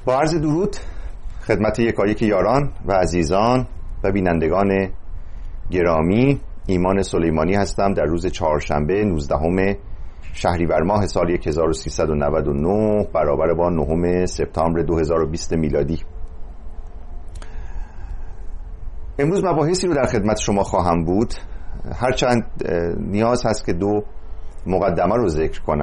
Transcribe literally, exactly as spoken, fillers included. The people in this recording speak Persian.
با عرض درود خدمت یکایک یاران و عزیزان و بینندگان گرامی، ایمان سلیمانی هستم. در روز چهارشنبه نوزدهم شهریور ماه سال هزار و سیصد و نود و نه برابر با نهم سپتامبر دو هزار و بیست میلادی. امروز مباحثی رو در خدمت شما خواهم بود، هرچند نیاز هست که دو مقدمه رو ذکر کنم.